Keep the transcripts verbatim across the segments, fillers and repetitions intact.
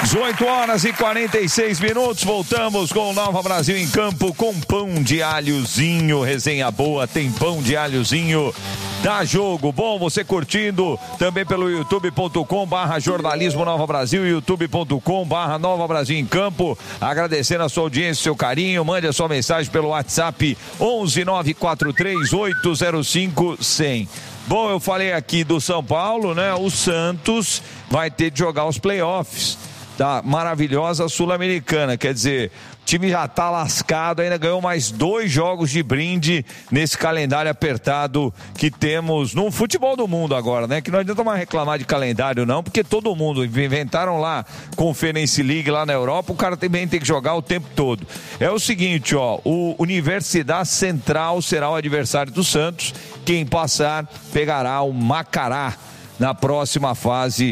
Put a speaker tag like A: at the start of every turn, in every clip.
A: dezoito horas e quarenta e seis minutos, voltamos com o Nova Brasil em campo com pão de alhozinho, resenha boa, tem pão de alhozinho, dá jogo, bom, você curtindo também pelo youtube ponto com barra jornalismo Nova Brasil, youtube ponto com barra Nova Brasil em campo, agradecendo a sua audiência, seu carinho, mande a sua mensagem pelo WhatsApp onze nove quatro três oito zero cinco cem. Bom, eu falei aqui do São Paulo, né? O Santos vai ter de jogar os playoffs da maravilhosa Sul-Americana, quer dizer, o time já tá lascado, ainda ganhou mais dois jogos de brinde nesse calendário apertado que temos no futebol do mundo agora, né? Que não adianta mais reclamar de calendário não, porque todo mundo, inventaram lá Conference League lá na Europa, o cara também tem que jogar o tempo todo. É o seguinte, ó, o Universidade Central será o adversário do Santos, quem passar pegará o Macará na próxima fase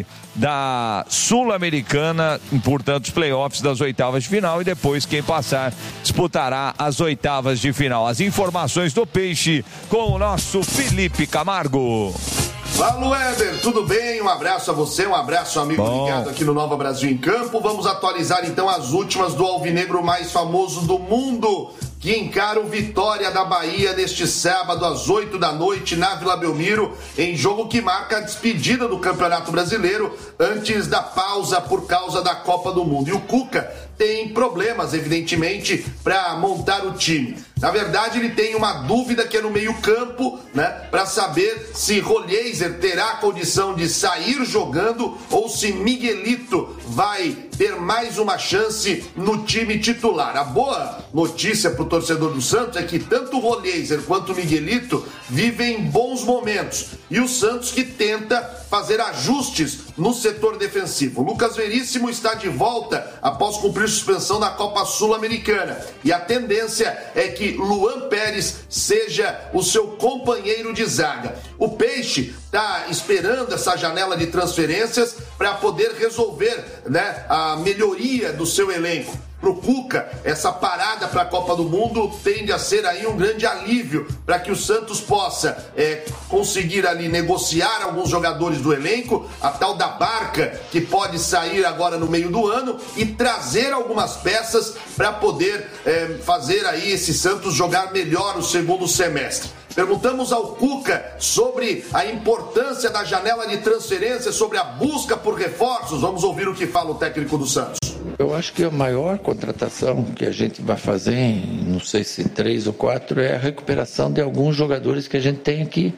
A: da Sul-Americana, portanto os playoffs das oitavas de final, e depois quem passar disputará as oitavas de final. As informações do Peixe com o nosso Felipe Camargo.
B: Fala, Weber, tudo bem? Um abraço a você, um abraço amigo
A: Bom.
B: ligado aqui no Nova Brasil em Campo. Vamos atualizar então as últimas do alvinegro mais famoso do mundo, que encara o Vitória da Bahia neste sábado às oito da noite na Vila Belmiro, em jogo que marca a despedida do Campeonato Brasileiro antes da pausa por causa da Copa do Mundo. E o Cuca tem problemas, evidentemente, para montar o time. Na verdade, ele tem uma dúvida que é no meio-campo, né, para saber se Rollheiser terá a condição de sair jogando ou se Miguelito vai ter mais uma chance no time titular. A boa notícia para o torcedor do Santos é que tanto o Rollheiser quanto o Miguelito vivem bons momentos. E o Santos que tenta fazer ajustes no setor defensivo. O Lucas Veríssimo está de volta após cumprir suspensão na Copa Sul-Americana. E a tendência é que Luan Pérez seja o seu companheiro de zaga. O Peixe está esperando essa janela de transferências para poder resolver, né, a melhoria do seu elenco. Pro Cuca, essa parada para a Copa do Mundo tende a ser aí um grande alívio para que o Santos possa é, conseguir ali negociar alguns jogadores do elenco, a tal da Barca, que pode sair agora no meio do ano, e trazer algumas peças para poder é, fazer aí esse Santos jogar melhor o segundo semestre. Perguntamos ao Cuca sobre a importância da janela de transferência, sobre a busca por reforços. Vamos ouvir o que fala o técnico do Santos.
C: Eu acho que a maior contratação que a gente vai fazer, em, não sei se três ou quatro, é a recuperação de alguns jogadores que a gente tem aqui.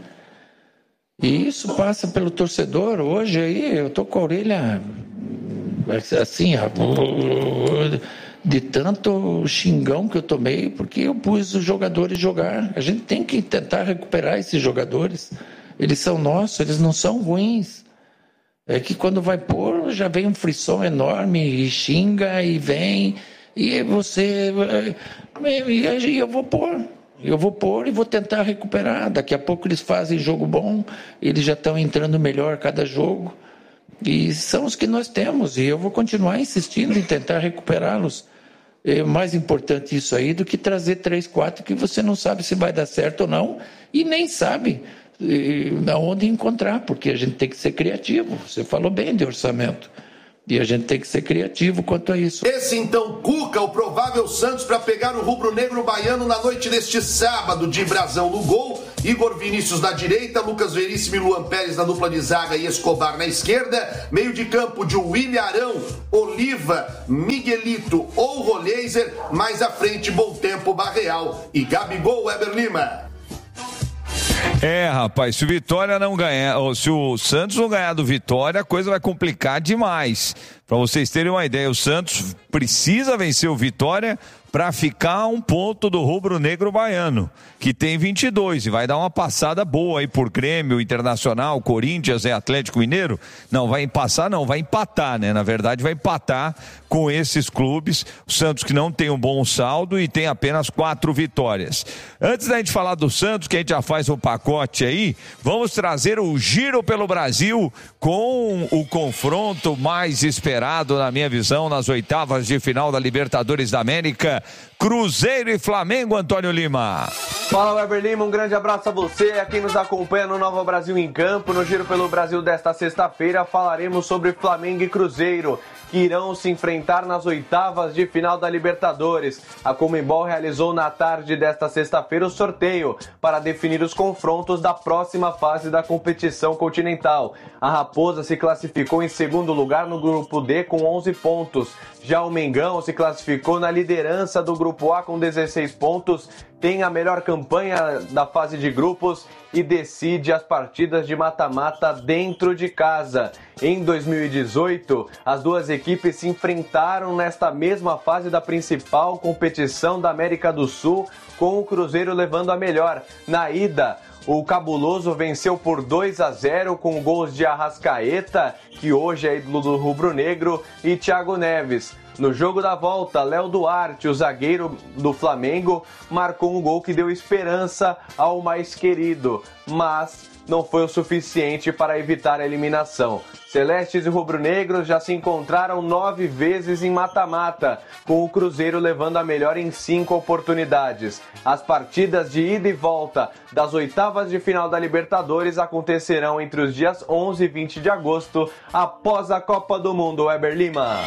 C: E isso passa pelo torcedor. Hoje aí eu tô com a orelha assim, de tanto xingão que eu tomei, porque eu pus os jogadores jogar. A gente tem que tentar recuperar esses jogadores. Eles são nossos, eles não são ruins. É que quando vai pôr, já vem um frisson enorme, e xinga, e vem, e você... E eu vou pôr, eu vou pôr e vou tentar recuperar. Daqui a pouco eles fazem jogo bom, eles já estão entrando melhor cada jogo, e são os que nós temos, e eu vou continuar insistindo em tentar recuperá-los. É mais importante isso aí do que trazer três, quatro que você não sabe se vai dar certo ou não, e nem sabe onde encontrar, porque a gente tem que ser criativo. Você falou bem de orçamento, e a gente tem que ser criativo quanto a isso.
B: Esse então, Cuca, o provável Santos para pegar o rubro-negro baiano na noite deste sábado, de Brazão no gol, Igor Vinícius na direita, Lucas Veríssimo e Luan Pérez na dupla de zaga e Escobar na esquerda, meio de campo de William Arão, Oliva, Miguelito ou Rollheiser, mais à frente Bom Tempo, Barreal e Gabigol. Weber Lima.
A: É, rapaz, se o Vitória não ganhar, ou se o Santos não ganhar do Vitória, a coisa vai complicar demais. Para vocês terem uma ideia, o Santos precisa vencer o Vitória para ficar a um ponto do rubro-negro baiano, que tem vinte e dois, e vai dar uma passada boa aí por Grêmio, Internacional, Corinthians e Atlético Mineiro. Não vai passar, não, vai empatar, né? Na verdade, vai empatar com esses clubes. O Santos que não tem um bom saldo e tem apenas quatro vitórias. Antes da gente falar do Santos, que a gente já faz um pacote aí, vamos trazer o Giro pelo Brasil com o confronto mais esperado, na minha visão, nas oitavas de final da Libertadores da América. Cruzeiro e Flamengo, Antônio Lima.
D: Fala, Weber Lima, um grande abraço a você, a quem nos acompanha no Nova Brasil em Campo. No Giro pelo Brasil desta sexta-feira falaremos sobre Flamengo e Cruzeiro, que irão se enfrentar nas oitavas de final da Libertadores. A Conmebol realizou na tarde desta sexta-feira o sorteio para definir os confrontos da próxima fase da competição continental. A Raposa se classificou em segundo lugar no grupo D com onze pontos. Já o Mengão se classificou na liderança do grupo A com dezesseis pontos, tem a melhor campanha da fase de grupos e decide as partidas de mata-mata dentro de casa. Em dois mil e dezoito, as duas equipes se enfrentaram nesta mesma fase da principal competição da América do Sul, com o Cruzeiro levando a melhor. Na ida, o Cabuloso venceu por dois a zero com gols de Arrascaeta, que hoje é ídolo do rubro-negro, e Thiago Neves. No jogo da volta, Léo Duarte, o zagueiro do Flamengo, marcou um gol que deu esperança ao mais querido, mas não foi o suficiente para evitar a eliminação. Celestes e rubro-negros já se encontraram nove vezes em mata-mata, com o Cruzeiro levando a melhor em cinco oportunidades. As partidas de ida e volta das oitavas de final da Libertadores acontecerão entre os dias onze e vinte de agosto, após a Copa do Mundo. Weber Lima.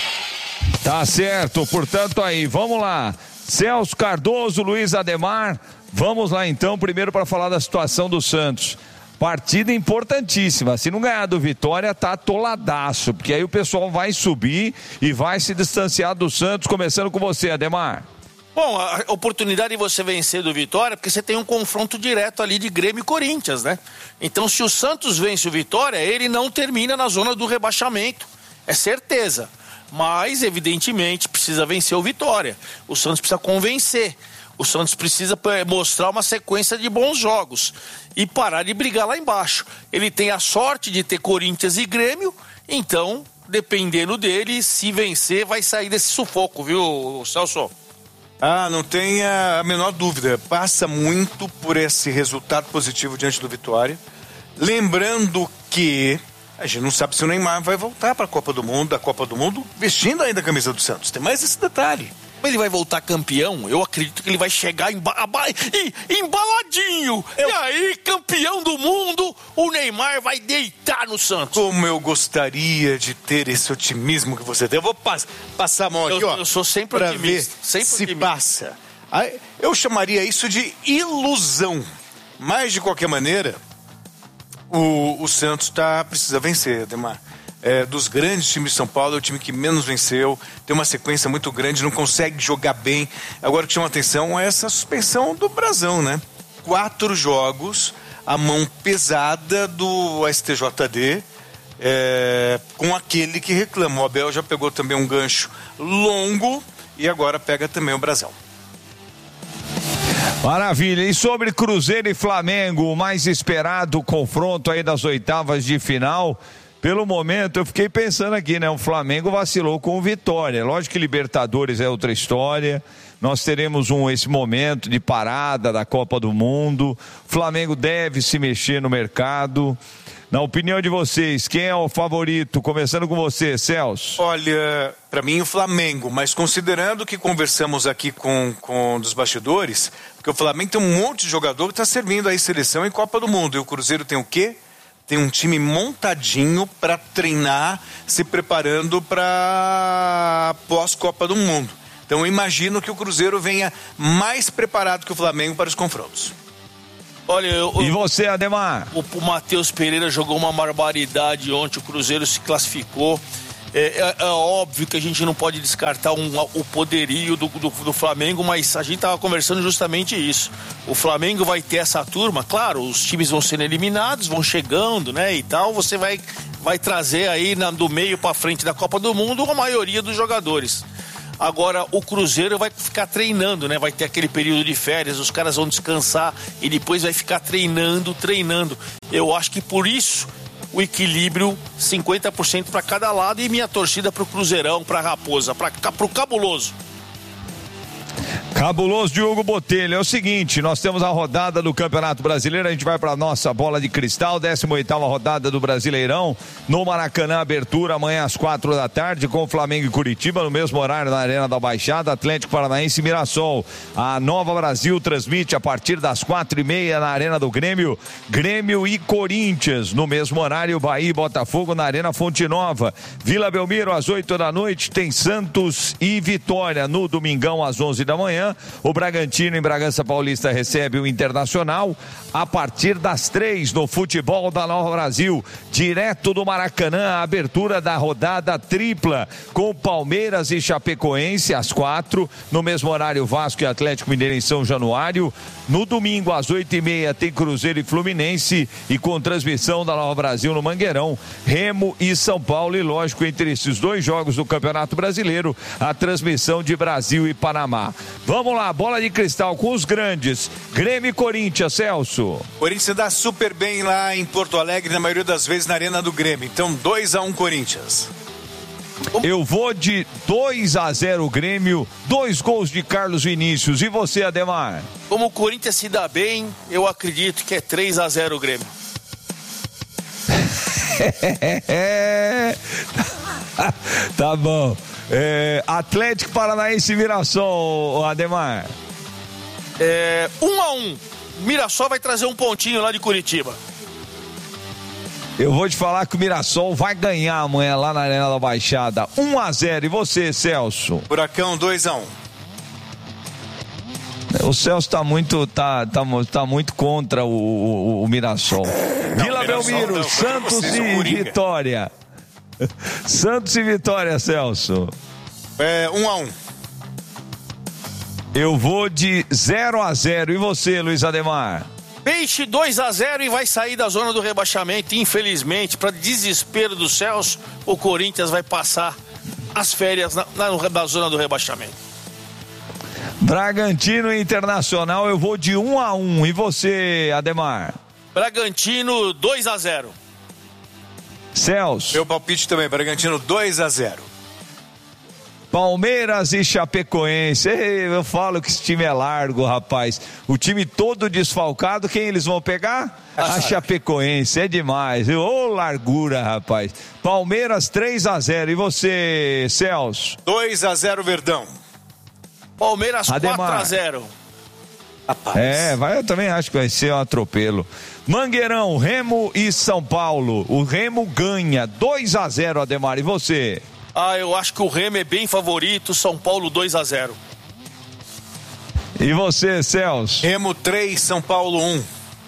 A: Tá certo, portanto aí, vamos lá. Celso Cardoso, Luiz Ademar, vamos lá então, primeiro para falar da situação do Santos. Partida importantíssima, se não ganhar do Vitória tá atoladaço, porque aí o pessoal vai subir e vai se distanciar do Santos, começando com você, Ademar.
E: Bom, a oportunidade de você vencer do Vitória, porque você tem um confronto direto ali de Grêmio e Corinthians, né? Então se o Santos vence o Vitória, ele não termina na zona do rebaixamento, é certeza. Mas, evidentemente, precisa vencer o Vitória. O Santos precisa convencer. O Santos precisa mostrar uma sequência de bons jogos e parar de brigar lá embaixo. Ele tem a sorte de ter Corinthians e Grêmio, então, dependendo dele, se vencer, vai sair desse sufoco, viu, Celso?
F: Ah, não tenha a menor dúvida. Passa muito por esse resultado positivo diante do Vitória. Lembrando que a gente não sabe se o Neymar vai voltar para a Copa do Mundo, da Copa do Mundo, vestindo ainda a camisa do Santos. Tem mais esse detalhe.
E: Ele vai voltar campeão, eu acredito que ele vai chegar emba embaladinho. Eu... E aí, campeão do mundo, o Neymar vai deitar no Santos.
F: Como eu gostaria de ter esse otimismo que você tem. Eu vou pass passar a mão aqui,
E: eu,
F: ó.
E: Eu sou sempre
F: pra
E: otimista.
F: Ver
E: sempre
F: se
E: otimista.
F: passa. Eu chamaria isso de ilusão. Mas, de qualquer maneira, o, o Santos tá, precisa vencer, Ademar. É, dos grandes times de São Paulo, é o time que menos venceu, tem uma sequência muito grande, não consegue jogar bem. Agora o que chama atenção é essa suspensão do Brasão, né? Quatro jogos, a mão pesada do S T J D, é, com aquele que reclama. O Abel já pegou também um gancho longo e agora pega também o Brasão.
A: Maravilha, e sobre Cruzeiro e Flamengo, o mais esperado confronto aí das oitavas de final. Pelo momento, eu fiquei pensando aqui, né? O Flamengo vacilou com o Vitória. Lógico que Libertadores é outra história. Nós teremos um, esse momento de parada da Copa do Mundo. O Flamengo deve se mexer no mercado. Na opinião de vocês, quem é o favorito? Começando com você, Celso.
F: Olha, para mim o Flamengo, mas considerando que conversamos aqui com, com dos bastidores, porque o Flamengo tem um monte de jogador que está servindo aí seleção em Copa do Mundo. E o Cruzeiro tem o quê? Tem um time montadinho para treinar, se preparando para pós-Copa do Mundo. Então eu imagino que o Cruzeiro venha mais preparado que o Flamengo para os confrontos.
E: Olha, eu,
A: e você, Ademar?
E: O, o Matheus Pereira jogou uma barbaridade ontem, o Cruzeiro se classificou. É, é, é óbvio que a gente não pode descartar um, o poderio do, do, do Flamengo, mas a gente estava conversando justamente isso. O Flamengo vai ter essa turma, claro, os times vão sendo eliminados, vão chegando, né, e tal, você vai, vai trazer aí na, do meio para frente da Copa do Mundo a maioria dos jogadores. Agora, o Cruzeiro vai ficar treinando, né, vai ter aquele período de férias, os caras vão descansar e depois vai ficar treinando, treinando. Eu acho que por isso o equilíbrio cinquenta por cento para cada lado e minha torcida para o Cruzeirão, para a Raposa, para o Cabuloso.
A: Cabuloso Diogo Botelho, é o seguinte, nós temos a rodada do Campeonato Brasileiro, a gente vai para a nossa bola de cristal, décima oitava rodada do Brasileirão, no Maracanã, abertura amanhã às quatro da tarde, com Flamengo e Curitiba, no mesmo horário na Arena da Baixada, Atlético Paranaense e Mirassol. A Nova Brasil transmite a partir das quatro e meia na Arena do Grêmio, Grêmio e Corinthians, no mesmo horário, Bahia e Botafogo na Arena Fonte Nova. Vila Belmiro, às oito da noite, tem Santos e Vitória, no domingão às onze da manhã. O Bragantino em Bragança Paulista recebe o Internacional a partir das três no futebol da Nova Brasil, direto do Maracanã, a abertura da rodada tripla com Palmeiras e Chapecoense às quatro, no mesmo horário Vasco e Atlético Mineiro em São Januário. No domingo às oito e meia tem Cruzeiro e Fluminense e com transmissão da Nova Brasil no Mangueirão, Remo e São Paulo, e lógico, entre esses dois jogos do Campeonato Brasileiro, a transmissão de Brasil e Panamá. Vamos lá, bola de cristal com os grandes, Grêmio e Corinthians, Celso.
F: Corinthians se dá super bem lá em Porto Alegre, na maioria das vezes na Arena do Grêmio, então dois a um Corinthians.
A: Eu vou de dois a zero Grêmio, dois gols de Carlos Vinícius. E você, Ademar?
E: Como o Corinthians se dá bem, eu acredito que é três a zero Grêmio.
A: Tá bom. É, Atlético Paranaense e Mirassol, Ademar.
E: É, um a um. Mirassol vai trazer um pontinho lá de Curitiba.
A: Eu vou te falar que o Mirassol vai ganhar amanhã lá na Arena da Baixada. um a zero. E você, Celso?
F: Furacão dois a um.
A: O Celso tá muito, tá, tá, tá muito contra o, o, o Mirassol. Não, Vila
F: Mirassol
A: Belmiro,
F: não,
A: Santos
F: vocês,
A: e Vitória. Santos e Vitória, Celso.
F: É, um a um.
A: Eu vou de zero a zero. E você, Luiz Ademar?
E: Peixe dois a zero e vai sair da zona do rebaixamento. Infelizmente, para desespero do Celso, o Corinthians vai passar as férias na, na, na zona do rebaixamento.
A: Bragantino Internacional, eu vou de um a um. E você, Ademar?
E: Bragantino dois a zero.
A: Celso?
F: Meu palpite também, Bragantino dois a zero.
A: Palmeiras e Chapecoense. Ei, eu falo que esse time é largo, rapaz. O time todo desfalcado, quem eles vão pegar? A, a Chapecoense. É demais. Ô, oh, largura, rapaz. Palmeiras três a zero. E você, Celso?
F: dois a zero Verdão.
E: Palmeiras
A: Ademar.
E: quatro a zero.
F: Rapaz.
A: É, vai, eu também acho que vai ser um atropelo. Mangueirão, Remo e São Paulo. O Remo ganha dois a zero, Ademar. E você?
E: Ah, eu acho que o Remo é bem favorito, São Paulo dois a zero.
A: E você, Celso?
F: Remo três, São Paulo um.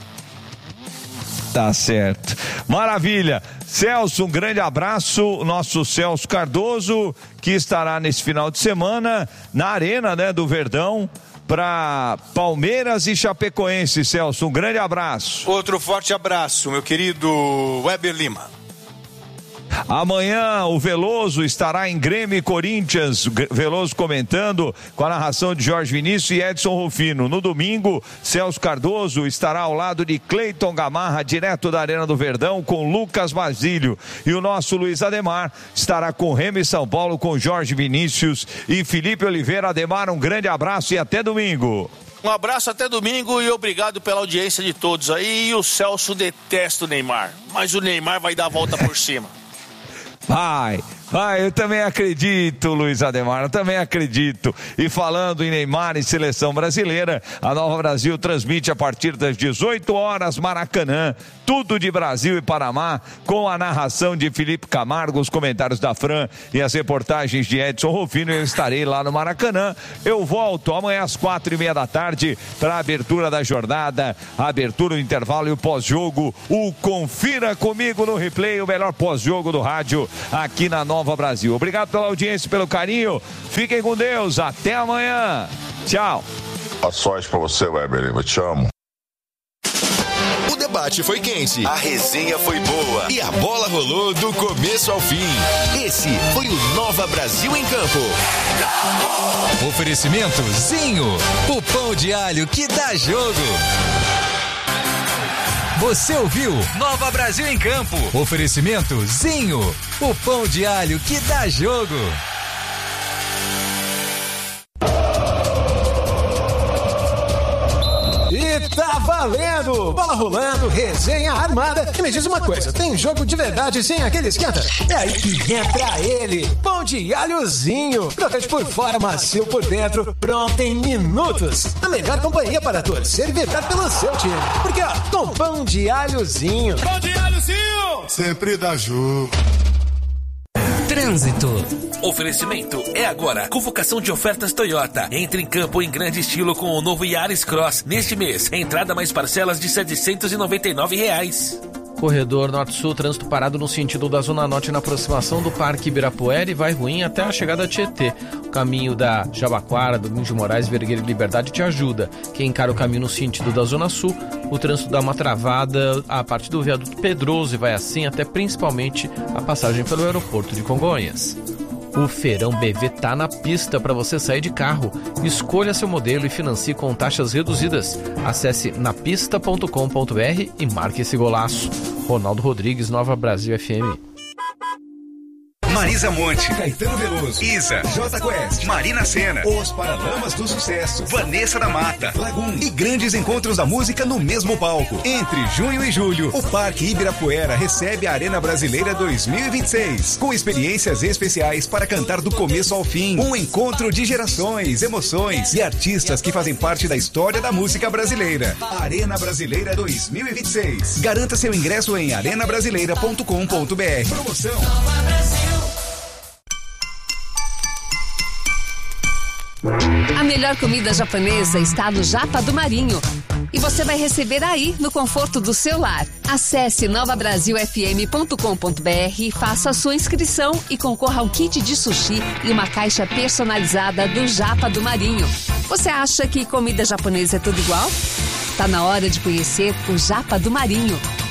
A: Tá certo. Maravilha. Celso, um grande abraço. Nosso Celso Cardoso, que estará nesse final de semana na Arena, né, do Verdão, para Palmeiras e Chapecoense. Celso, um grande abraço.
F: Outro forte abraço, meu querido Weber Lima.
A: Amanhã o Veloso estará em Grêmio e Corinthians, Veloso comentando com a narração de Jorge Vinícius e Edson Rufino. No domingo, Celso Cardoso estará ao lado de Cleiton Gamarra, direto da Arena do Verdão, com Lucas Basílio. E o nosso Luiz Ademar estará com Remo e São Paulo, com Jorge Vinícius e Felipe Oliveira. Ademar, um grande abraço e até domingo.
E: Um abraço até domingo e obrigado pela audiência de todos aí. E o Celso detesta o Neymar, mas o Neymar vai dar a volta por cima.
A: Vai, vai, eu também acredito, Luiz Ademar, eu também acredito. E falando em Neymar e seleção brasileira, a Nova Brasil transmite a partir das dezoito horas, Maracanã, tudo de Brasil e Panamá, com a narração de Felipe Camargo, os comentários da Fran e as reportagens de Edson Rufino. Eu estarei lá no Maracanã. Eu volto amanhã às quatro e meia da tarde para a abertura da jornada, a abertura do intervalo e o pós-jogo. O Confira Comigo no Replay, o melhor pós-jogo do rádio aqui na Nova Brasil. Obrigado pela audiência, pelo carinho. Fiquem com Deus. Até amanhã. Tchau.
G: A sorte pra você, Weber. Eu te amo.
H: O debate foi quente, a resenha foi boa e a bola rolou do começo ao fim. Esse foi o Nova Brasil em Campo. Oferecimento Zinho, o pão de alho que dá jogo. Você ouviu Nova Brasil em Campo. Oferecimento Zinho, o pão de alho que dá jogo.
I: tá valendo! Bola rolando, resenha armada. E me diz uma coisa, tem jogo de verdade sem aquele esquenta? É aí que entra ele, pão de alhozinho. Crocante por fora, macio por dentro, pronto em minutos. A melhor companhia para torcer e vibrar pelo seu time. Porque ó, com pão de alhozinho.
J: Pão de alhozinho! Sempre dá jogo.
K: Trânsito. Oferecimento é agora. Convocação de ofertas Toyota. Entre em campo em grande estilo com o novo Yaris Cross. Neste mês, entrada mais parcelas de setecentos e noventa e nove reais.
L: Corredor Norte-Sul, trânsito parado no sentido da Zona Norte na aproximação do Parque Ibirapuera e vai ruim até a chegada a Tietê. O caminho da Jabaquara, Domingos de Moraes, Vergueira e Liberdade te ajuda. Quem encara o caminho no sentido da Zona Sul, o trânsito dá uma travada a partir do viaduto Pedroso e vai assim até principalmente a passagem pelo aeroporto de Congonhas. O Feirão B V tá na pista para você sair de carro. Escolha seu modelo e financie com taxas reduzidas. Acesse napista ponto com ponto br e marque esse golaço. Ronaldo Rodrigues, Nova Brasil F M.
M: Marisa Monte, Caetano Veloso, Isa, J Quest, Marina Sena, Os Paralamas do Sucesso, Vanessa da Mata, Lagoon e grandes encontros da música no mesmo palco. Entre junho e julho, o Parque Ibirapuera recebe a Arena Brasileira dois mil e vinte e seis, com experiências especiais para cantar do começo ao fim. Um encontro de gerações, emoções e artistas que fazem parte da história da música brasileira. Arena Brasileira dois mil e vinte e seis. Garanta seu ingresso em arena brasileira ponto com ponto br. Promoção Nova Brasil.
N: A melhor comida japonesa está no Japa do Marinho. E você vai receber aí, no conforto do seu lar. Acesse nova brasil f m ponto com ponto br, faça a sua inscrição e concorra ao kit de sushi e uma caixa personalizada do Japa do Marinho. Você acha que comida japonesa é tudo igual? Tá na hora de conhecer o Japa do Marinho.